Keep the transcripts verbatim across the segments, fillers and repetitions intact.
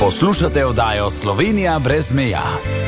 Poslušate oddajo Slovenija brez meja.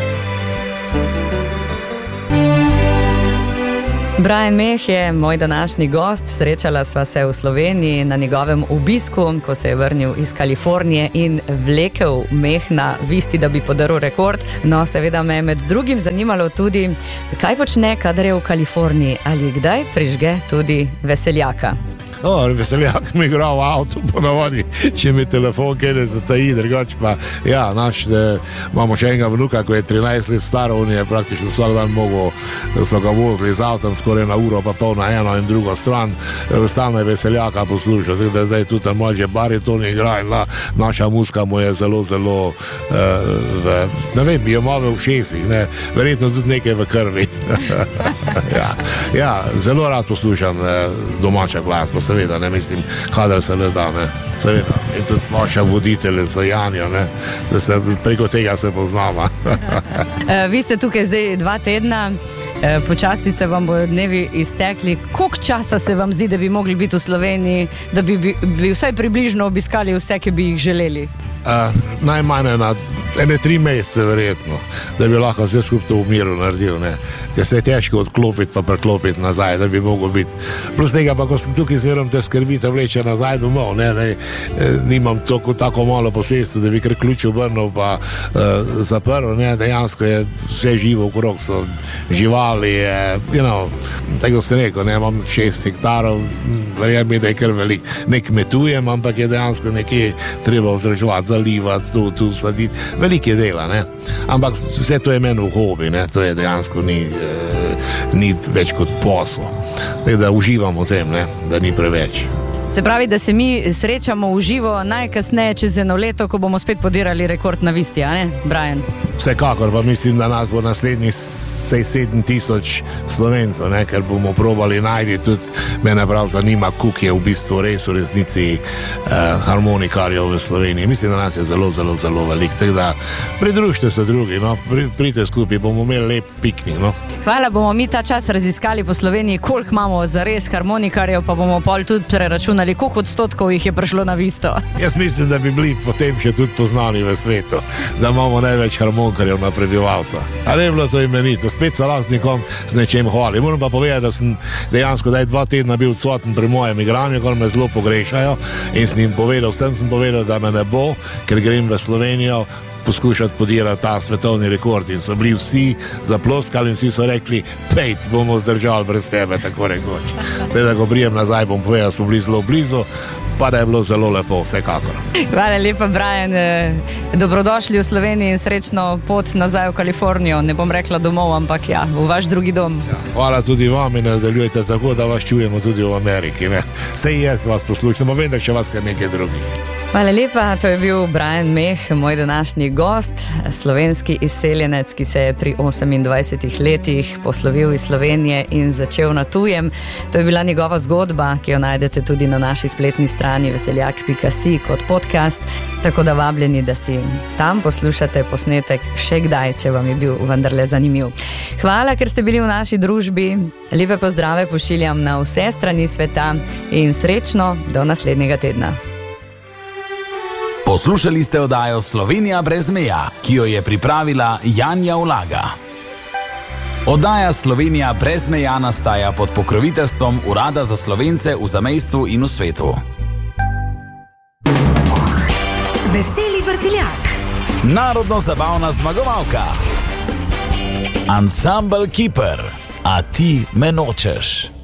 Brian Meh je moj današnji gost. Srečala sva se v Sloveniji na njegovem obisku, ko se je vrnil iz Kalifornije in vlekel meh na visti, da bi podaril rekord. No, seveda me je med drugim zanimalo tudi, kaj počne, kadar je v Kaliforniji, ali kdaj prižge tudi veseljaka. No, veseljak mi igra v avtu, ponavadi, če mi telefon kjer zataji, drugače pa, ja, naš, eh, imamo še enega vnuka, ko je trinajst let star, on je praktično vsak dan mogel, da so ga vozili z avtom skoraj na uro, pa pol na eno in drugo stran, stalno je veseljaka poslušal, tako da zdaj tudi moj že bariton igra in la, naša muska mu je zelo, zelo, eh, v, ne vem, je malo v ušesih, ne, verjetno tudi nekaj v krvi. ja, ja, zelo rad poslušam eh, domača glasba. Seveda, ne mislim, kadar se le da, ne, seveda. In tudi vaša voditeljica Janja, ne, da se preko tega se poznava. Vi ste tukaj zdaj dva tedna, počasi se vam bodo dnevi iztekli. Koliko časa se vam zdi, da bi mogli biti v Sloveniji, da bi, bi, bi vsaj približno obiskali vse, ki bi jih želeli? Uh, najmanj na ene tri mesece verjetno, da bi lahko vse skupaj to v miru naredil, ne. Ker se je težko odklopiti pa preklopiti nazaj, da bi mogel biti. Plus tega pa, ko sem tukaj zmerom te skrbite vleče nazaj domov, ne, da je, nimam toko, tako malo posesti, da bi kar ključ obrnil pa uh, zaprl, ne, dejansko je vse živo okrog, so živali, je, you know, tako ste rekel, ne, imam šest hektarov, verjam mi, da je kar velik, ne kmetujem, ampak je dejansko nekje treba vzražovati, zalivati, tu, tu sladiti, velike dela, ne, ampak vse to je meni v hobi, ne, to je dejansko ni, eh, ni več kot posel, tako da uživam v tem, ne, da ni preveč. Se pravi, da se mi srečamo v živo najkasneje čez eno leto, ko bomo spet podirali rekord na visti, a ne, Brian? Vsekakor, pa mislim, da nas bo naslednji sedem tisoč Slovencev, ne, ker bomo probali najti tudi, mene prav zanima, koliko je v bistvu res v resnici eh, harmonikarjev v Sloveniji. Mislim, da nas je zelo, zelo, zelo velik, tako da pridružite se drugi, no, Pri, pridite skupaj, bomo imeli lep piknik, no. Hvala, bomo mi ta čas raziskali po Sloveniji, koliko imamo zares harmonikarjev, pa bomo pol tudi preračunali, koliko odstotkov jih je prišlo na visto. Jaz mislim, da bi bili potem še tudi poznani v svetu, da imamo največ harmonikarjev na prebivalca. Ali je bilo to imenito? Spet se lahko nekom z nečem hvali. Moram pa povedati, da sem dejansko daj dva tedna bil odsoten pri mojem igranju, kar me zelo pogrešajo, in sem jim povedal, vsem sem povedal, da me ne bo, ker grem v Slovenijo poskušati podirati ta svetovni rekord, in so bili vsi zaploskali in vsi so rekli, pejt, bomo zdržali brez tebe, tako rekoč. Teda, ko prijem nazaj, bom povedal, smo bili zelo blizu, pa da je bilo zelo lepo, vsekakor. Hvala lepa, Brian. Dobrodošli v Sloveniji in srečno pot nazaj v Kalifornijo. Ne bom rekla domov, ampak ja, v vaš drugi dom. Ja, hvala tudi vam in nadaljujete tako, da vas čujemo tudi v Ameriki, ne. Sej jaz vas poslušamo, vem, da še vas kar nekaj drugih. Hvala lepa, to je bil Brian Meh, moj današnji gost, slovenski izseljenec, ki se je pri osemindvajsetih letih poslovil iz Slovenije in začel na tujem. To je bila njegova zgodba, ki jo najdete tudi na naši spletni strani veseljak pika si kot podcast, tako da vabljeni, da si tam poslušate posnetek še kdaj, če vam je bil vendarle zanimiv. Hvala, ker ste bili v naši družbi. Lepe pozdrave pošiljam na vse strani sveta in srečno do naslednjega tedna. Poslušali ste oddajo Slovenija brez meja, ki jo je pripravila Janja Ulaga. Oddaja Slovenija brez meja nastaja pod pokroviteljstvom Urada za Slovence v zamejstvu in v svetu. Veseli vrtiljak. Narodno zabavna zmagovalka. Ansambel Kiper. A ti me nočeš.